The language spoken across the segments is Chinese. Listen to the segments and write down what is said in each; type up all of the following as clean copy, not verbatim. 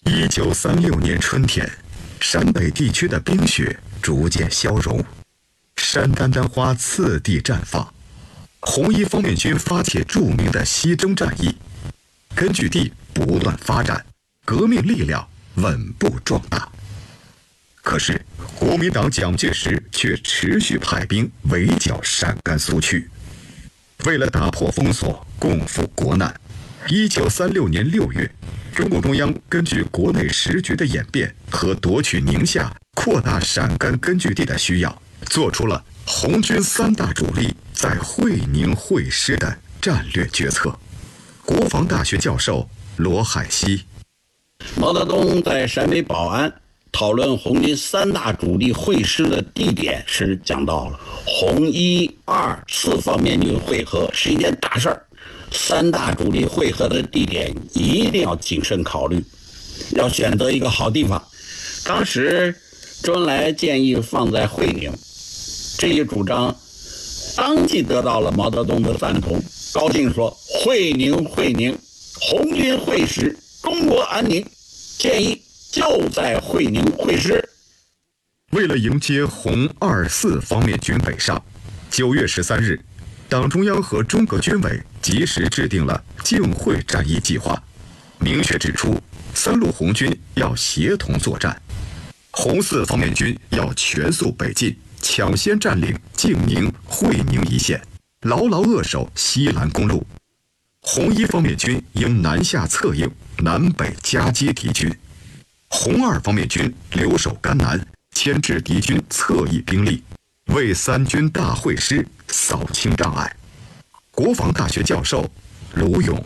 1936年春天，陕北地区的冰雪逐渐消融，山丹丹花次第绽放。红一方面军发起著名的西征战役，根据地不断发展，革命力量稳步壮大。可是国民党蒋介石却持续派兵围剿陕甘苏区。为了打破封锁，共赴国难，1936年6月，中共中央根据国内时局的演变和夺取宁夏、扩大陕甘根据地的需要，做出了红军3大主力在会宁会师的战略决策。国防大学教授罗海西： 毛泽东在陕北保安讨论红军3大主力会师的地点时讲到了红1、2、4方面军会合是一件大事儿，3大主力会合的地点一定要谨慎考虑，要选择一个好地方。当时周恩来建议放在会宁，这一主张当即得到了毛泽东的赞同，高兴说：会宁，红军会师，中国安宁，建议就在会宁会师。 为了迎接红2、4方面军北上，9月13日，党中央和中革军委及时制定了靖会战役计划，明确指出3路红军要协同作战，红4方面军要全速北进，抢先占领靖宁、会宁一线，牢牢扼守西兰公路。红1方面军应南下策应，南北夹击敌军。红2方面军留守甘南，牵制敌军侧翼兵力，为3军大会师扫清障碍。国防大学教授卢勇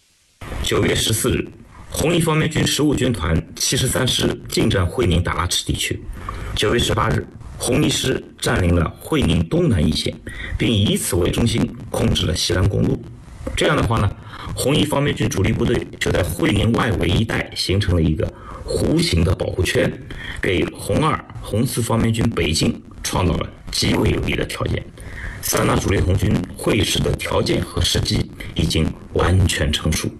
：9月14日，红一方面军15军团73师进占会宁达拉池地区。9月18日，红一师占领了会宁东南一线，并以此为中心控制了西兰公路。这样的话呢，红一方面军主力部队就在会宁外围一带形成了一个弧形的保护圈，给红2、红4方面军北进创造了极为有利的条件。3大主力红军会师的条件和时机已经完全成熟。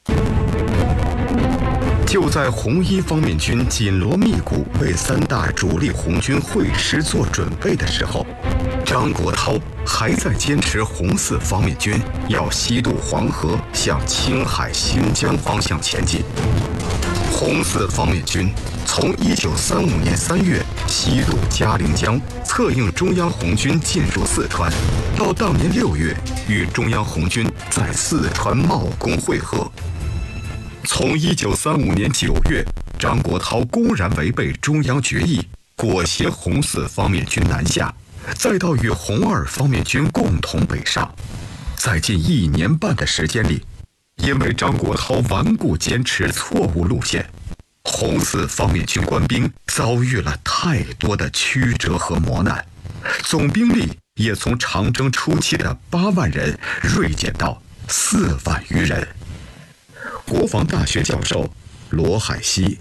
就在红1方面军紧锣密鼓为3大主力红军会师做准备的时候，张国焘还在坚持红4方面军要西渡黄河，向青海、新疆方向前进。红4方面军从1935年3月西渡嘉陵江，策应中央红军进入四川，到当年6月与中央红军在四川茂功会合。从1935年9月，张国焘公然违背中央决议，裹挟红4方面军南下，再到与红2方面军共同北上，在近1年半的时间里，因为张国焘顽固坚持错误路线，红4方面军官兵遭遇了太多的曲折和磨难，总兵力也从长征初期的8万人锐减到4万余人。国防大学教授罗海西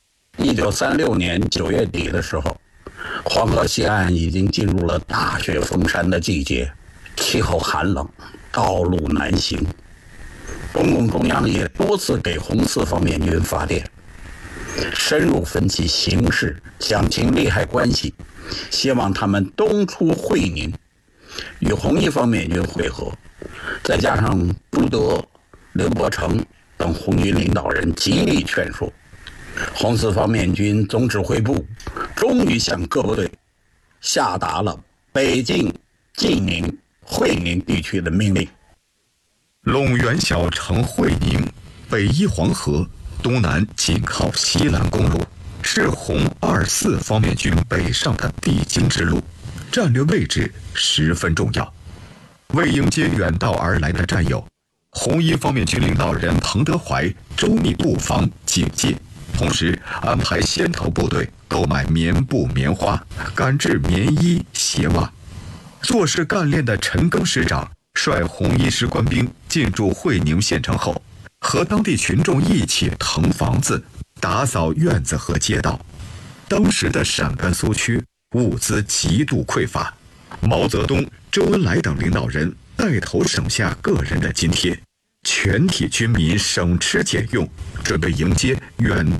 ：1936年9月底的时候，黄河西岸已经进入了大雪封山的季节，气候寒冷，道路难行。中共中央也多次给红4方面军发电，深入分析形势，讲清利害关系，希望他们东出会宁，与红1方面军会合。再加上朱德、刘伯承等红军领导人极力劝说，红4方面军总指挥部终于向各部队下达了北进晋宁、会宁地区的命令。 陇源小城会宁，北依黄河，东南紧靠西兰公路，是红2、4方面军北上的必经之路，战略位置十分重要。为迎接远道而来的战友，红1方面军领导人彭德怀周密布防警戒，同时安排先头部队购买棉布、棉花，赶制棉衣、鞋袜。做事干练的陈赓师长率红1师官兵进驻会宁县城后，和当地群众一起腾房子、打扫院子和街道。当时的陕甘苏区物资极度匮乏，毛泽东、周恩来等领导人带头省下个人的津贴，全体军民省吃俭用，准备迎接远